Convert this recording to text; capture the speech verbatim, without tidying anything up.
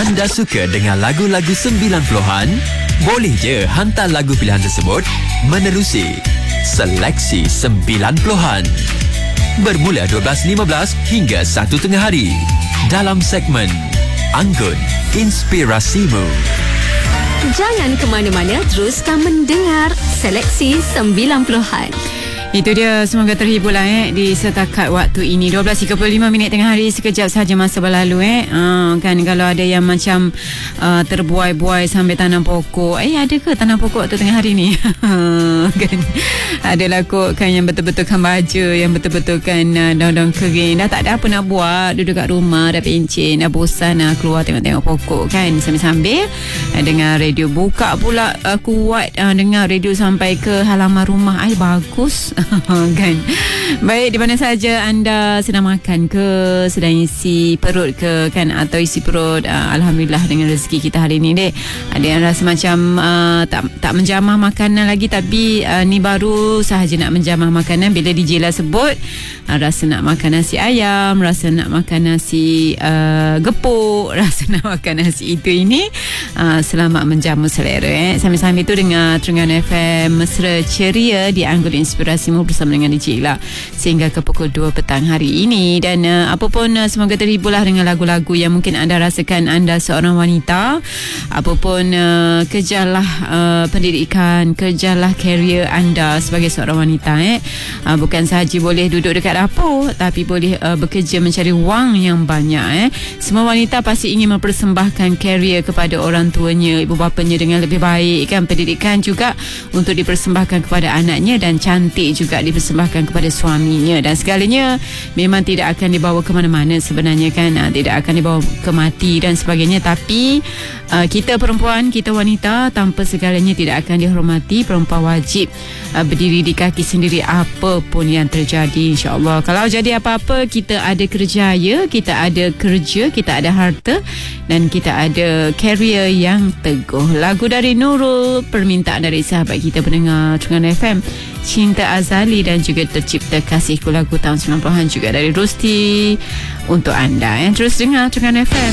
Anda suka dengan lagu-lagu sembilan puluhan? Boleh je hantar lagu pilihan tersebut menerusi Seleksi sembilan puluhan. Bermula dua belas lima belas hingga satu tengah hari dalam segmen Anggun Inspirasimu. Jangan ke mana-mana, teruskan mendengar Seleksi sembilan puluhan. Itu dia, semoga terhiburlah eh di setakat waktu ini. dua belas tiga puluh lima minit tengah hari, sekejap saja masa berlalu eh. Uh, kan kalau ada yang macam uh, terbuai-buai sambil tanam pokok. Eh ada ke tanam pokok tu tengah hari ni? Kan adalah kot kan yang betul-betul kan baja, yang betul-betul kan uh, daun-daun kering. Dah tak ada apa nak buat, duduk kat rumah dah pencen, dah bosan nak keluar tengok-tengok pokok kan. Sambil-sambil uh, dengar radio, buka pula uh, kuat uh, dengar radio sampai ke halaman rumah. Ay bagus. Kan. Baik, di mana saja anda sedang makan ke, sedang isi perut ke kan, atau isi perut, uh, alhamdulillah dengan rezeki kita hari ni dek. Ada yang rasa macam uh, tak tak menjamah makanan lagi, tapi uh, ni baru sahaja nak menjamah makanan bila D J lah sebut uh, rasa nak makan nasi ayam, rasa nak makan nasi uh, gepuk, rasa nak makan nasi itu ini. Uh, selamat menjamu selera eh. Sambil-sambil tu dengar Terengganu F M mesra ceria di Anggun Inspirasimu bersama dengan D J lah sehingga ke pukul dua petang hari ini. Dan uh, apapun uh, semoga terhiburlah dengan lagu-lagu yang mungkin anda rasakan anda seorang wanita. Apapun uh, kejarlah uh, pendidikan, kejarlah karier anda sebagai seorang wanita eh. Uh, bukan sahaja boleh duduk dekat dapur, tapi boleh uh, bekerja mencari wang yang banyak eh. Semua wanita pasti ingin mempersembahkan karier kepada orang tuanya, ibu bapanya dengan lebih baik kan. Pendidikan juga untuk dipersembahkan kepada anaknya, dan cantik juga dipersembahkan kepada suaminya, dan segalanya memang tidak akan dibawa ke mana-mana sebenarnya kan, uh, tidak akan dibawa ke mati dan sebagainya. Tapi uh, kita perempuan, kita wanita, tanpa segalanya tidak akan dihormati. Perempuan wajib uh, berdiri di kaki sendiri apapun yang terjadi, insya-Allah. Kalau jadi apa-apa, kita ada kerjaya, kita ada kerja, kita ada harta, dan kita ada karier yang teguh. Lagu dari Nurul, permintaan dari sahabat kita pendengar Terengganu F M, Cinta Azali, dan juga Tercipta Kasihku, lagu tahun sembilan puluhan juga dari Rusti untuk anda. Eh. Terus dengar Terengganu F M.